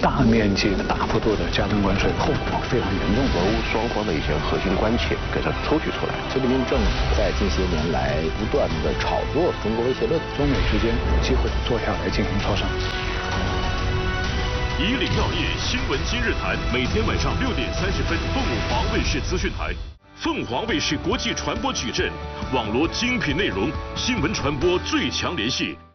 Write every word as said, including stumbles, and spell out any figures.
大面积的、大幅度的加征关税，后果非常严重。 俄乌双方的一些核心关切给它抽取出来。 习近平政府在近些年来不断的炒作中国威胁论， 中美之间有机会坐下来进行磋商。 以岭药业新闻今日谈，每天晚上六点三十分，凤凰卫视资讯台。凤凰卫视国际传播矩阵，网罗精品内容，新闻传播最强联系。